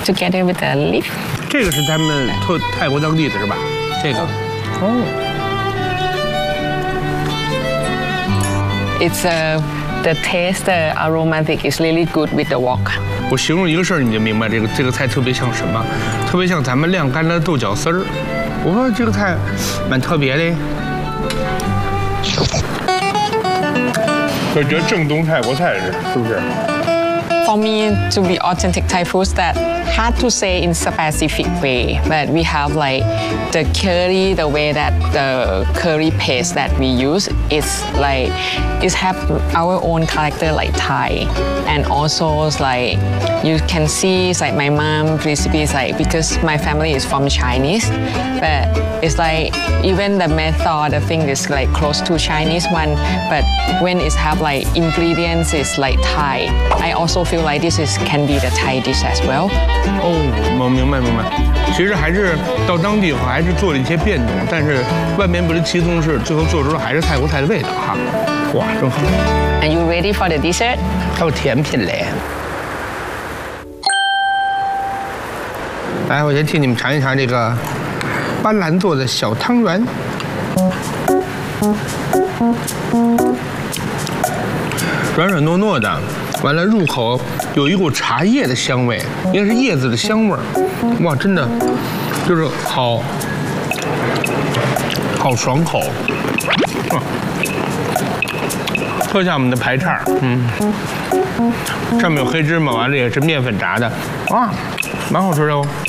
together with the leaf. 这个是他们泰国当地的是吧？这个。哦。 It's the taste, the aromatic is really good with the wok. 我形容一个事儿你就明白，这个菜特别像什么？特别像咱们晾干的豆角丝儿。我说这个菜蛮特别的。我觉得正宗泰国菜是不是？ For me, to be authentic Thai foods, that hard to say in specific way, but we have like the curry, the way that the curry paste that we use is like it have our own character like Thai, and also it's like you can see it's like my mom recipe is like because my family is from Chinese, but it's like even the method, the thing is like close to Chinese one, but when it have like ingredients is like Thai. I also feel like this is can be the Thai dish as well. 哦，我明白。其实还是到当地以后还是做了一些变动，但是万变不离其宗是最后做出的还是泰国菜的味道哈。哇，真好。 Are you ready for the dessert? 还有甜品嘞。来，我先替你们尝一尝这个斑斓做的小汤圆。软软糯糯的，完了入口有一股茶叶的香味，应该是叶子的香味儿。哇，真的就是好爽口，特像我们的排叉，上面有黑芝麻，完了也是面粉炸的，哇，蛮好吃的哦。